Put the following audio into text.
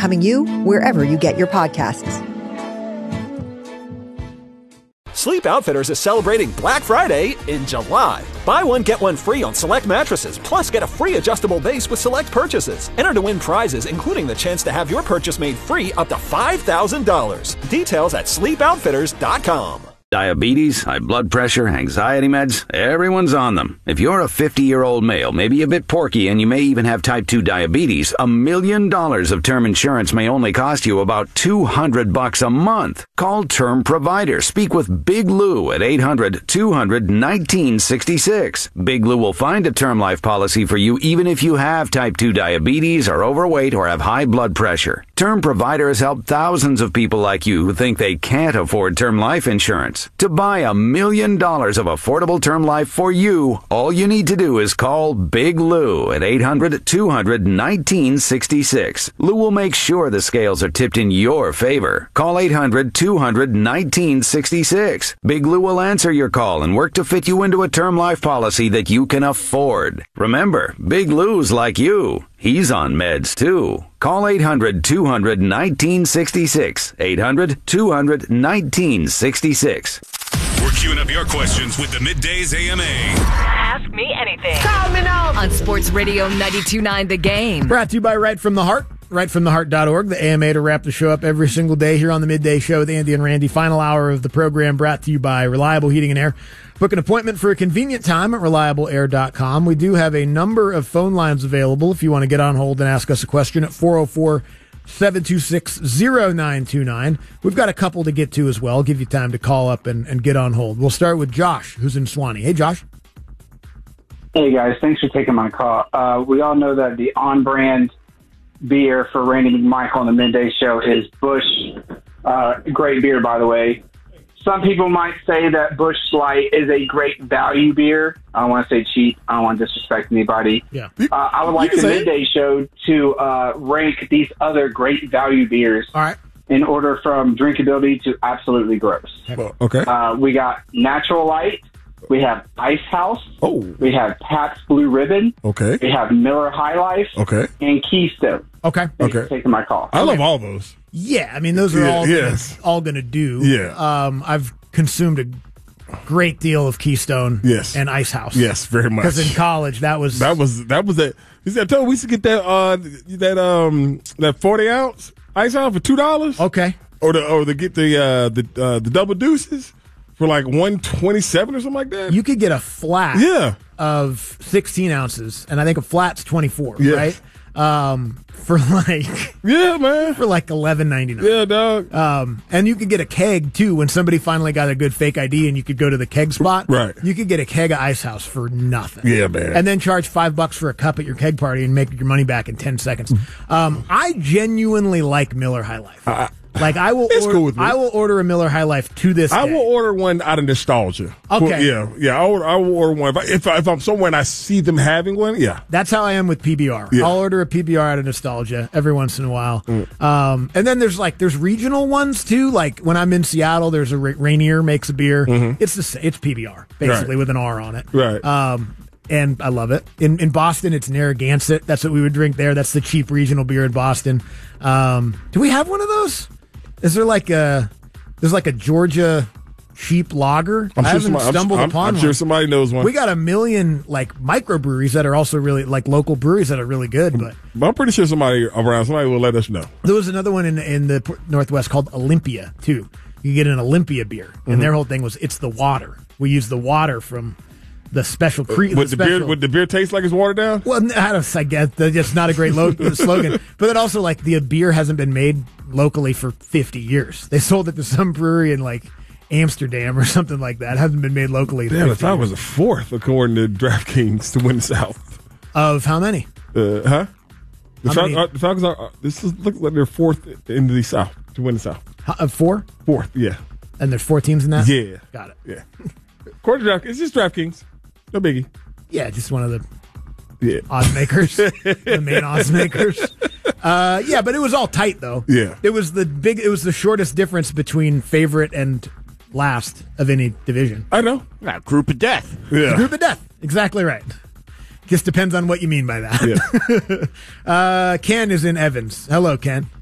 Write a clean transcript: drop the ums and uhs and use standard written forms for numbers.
Becoming You wherever you get your podcasts. Sleep Outfitters is celebrating Black Friday in July. Buy one, get one free on select mattresses, plus get a free adjustable base with select purchases. Enter to win prizes, including the chance to have your purchase made free up to $5,000. Details at sleepoutfitters.com. Diabetes, high blood pressure, anxiety meds, everyone's on them. If you're a 50-year-old male, maybe a bit porky, and you may even have type 2 diabetes, $1 million of term insurance may only cost you about $200 a month. Call Term Provider. Speak with Big Lou at 800-200-1966. Big Lou will find a term life policy for you even if you have type 2 diabetes, are overweight, or have high blood pressure. Term Provider has helped thousands of people like you who think they can't afford term life insurance. To buy $1 million of affordable term life for you, all you need to do is call Big Lou at 800-200-1966. Lou will make sure the scales are tipped in your favor. Call 800-200-1966. Big Lou will answer your call and work to fit you into a term life policy that you can afford. Remember, Big Lou's like you. He's on meds, too. Call 800-200-1966. 800-200-1966. We're queuing up your questions with the Middays AMA. Ask me anything. Call me now. On Sports Radio 92.9 The Game. Brought to you by Right From the Heart. RightFromTheHeart.org, the AMA to wrap the show up every single day here on the Midday Show with Andy and Randy. Final hour of the program brought to you by Reliable Heating and Air. Book an appointment for a convenient time at ReliableAir.com. We do have a number of phone lines available if you want to get on hold and ask us a question at 404-726-0929. We've got a couple to get to as well. I'll give you time to call up and get on hold. We'll start with Josh, who's in Swanee. Hey, Josh. Hey, guys. Thanks for taking my call. We all know that the on-brand beer for Randy McMichael on the Midday Show is Busch. Great beer, by the way. Some people might say that Busch Light is a great value beer. I don't want to say cheap. I don't want to disrespect anybody. Yeah. I would like the Midday Show to rank these other great value beers. All right. In order from drinkability to absolutely gross. Okay. We got Natural Light. We have Ice House. Oh. We have Pabst Blue Ribbon. Okay. We have Miller High Life. Okay. And Keystone. Okay. Thanks for taking my call. I love all those. Yeah, I mean, those are all going to do. Yeah. I've consumed a great deal of Keystone and Ice House. Yes, very much. Because in college, that was it. You see, I told you we used to get that 40-ounce Ice House for $2. Okay. Or get the double deuces for like $127 or something like that. You could get a flat of 16 ounces, and I think a flat's 24, right? For like for like $11.99. Yeah, dog. And you could get a keg too when somebody finally got a good fake ID, and you could go to the keg spot. Right. You could get a keg of Ice House for nothing. Yeah, man. And then charge $5 for a cup at your keg party and make your money back in 10 seconds. I genuinely like Miller High Life. Like I will, cool with me. I will order a Miller High Life to this day. I will order one out of nostalgia. Okay. Yeah. I will order one if I'm somewhere and I see them having one. Yeah. That's how I am with PBR. Yeah. I'll order a PBR out of nostalgia every once in a while. And then there's regional ones too. Like when I'm in Seattle, there's a Rainier makes a beer. It's PBR basically with an R on it. Right. And I love it. In Boston, it's Narragansett. That's what we would drink there. That's the cheap regional beer in Boston. Do we have one of those? Is there there's like a Georgia cheap lager? I haven't stumbled upon one. I'm sure somebody knows one. We got a million microbreweries that are also really local breweries that are really good. But I'm pretty sure somebody will let us know. There was another one in the Northwest called Olympia too. You get an Olympia beer, and their whole thing was it's the water. We use the water from the special cream. Would the beer taste like it's watered down? Well, I guess it's not a great slogan. But then also, the beer hasn't been made locally for 50 years. They sold it to some brewery in Amsterdam or something like that. It hasn't been made locally. Damn, the Falcons was a fourth according to DraftKings to win the South. Of how many? The Falcons are. Looks like they're fourth in the South to win the South. Four? Fourth, yeah. And there's 4 teams in that. Yeah, got it. Yeah. According to DraftKings, it's just DraftKings. No biggie. Yeah, just one of the odds makers, the main odds makers. Yeah, but it was all tight though. Yeah, it was the shortest difference between favorite and last of any division. I know. Group of death. Yeah, group of death. Exactly right. Just depends on what you mean by that. Yeah. Ken is in Evans. Hello, Ken.